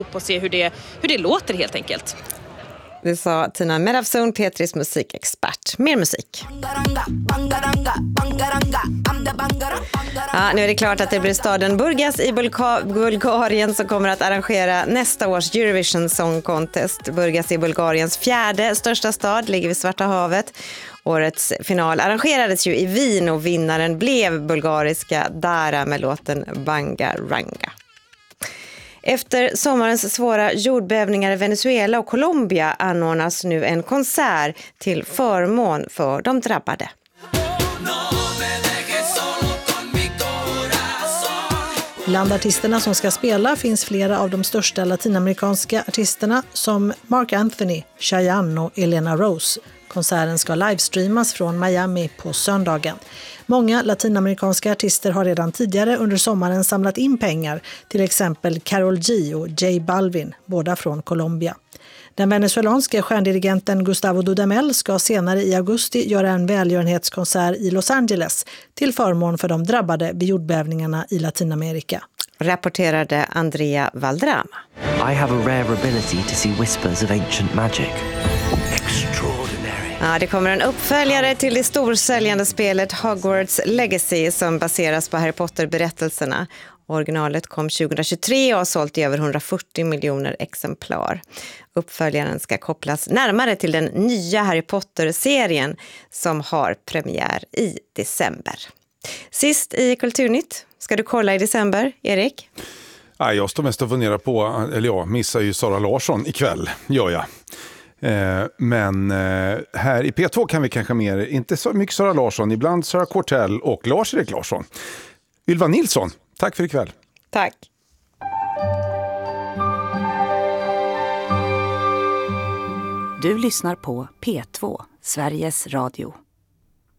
och se hur det låter helt enkelt. Det sa Tina Medavzon, Petris musikexpert. Mer musik. Ja, nu är det klart att det blir staden Burgas i Bulgarien som kommer att arrangera nästa års Eurovision Song Contest. Burgas är Bulgariens 4:e största stad, ligger vid Svarta havet. Årets final arrangerades ju i Wien och vinnaren blev bulgariska Dara med låten Bangaranga. Efter sommarens svåra jordbävningar i Venezuela och Colombia anordnas nu en konsert till förmån för de drabbade. Bland artisterna som ska spela finns flera av de största latinamerikanska artisterna som Mark Anthony, Chayanne och Elena Rose. Konserten ska livestreamas från Miami på söndagen. Många latinamerikanska artister har redan tidigare under sommaren samlat in pengar, till exempel Karol G och J Balvin, båda från Colombia. Den venezuelanske stjärndirigenten Gustavo Dudamel ska senare i augusti göra en välgörenhetskonsert i Los Angeles till förmån för de drabbade vid jordbävningarna i Latinamerika. Rapporterade Andrea Valdrama. I have a rare ability to see whispers of ancient magic. Extraordinary. Ja, det kommer en uppföljare till det storsäljande spelet Hogwarts Legacy som baseras på Harry Potter-berättelserna. Originalet kom 2023 och har sålt i över 140 miljoner exemplar. Uppföljaren ska kopplas närmare till den nya Harry Potter-serien som har premiär i december. Sist i Kulturnytt. Ska du kolla i december, Erik? Ja, jag står mest och funderar på, eller jag missar ju Sara Larsson ikväll, gör jag. Men här i P2 kan vi kanske mer, inte så mycket Sara Larsson, ibland Sara Kortell och Lars-Erik Larsson. Ylva Nilsson, tack för ikväll. Tack. Du lyssnar på P2, Sveriges Radio.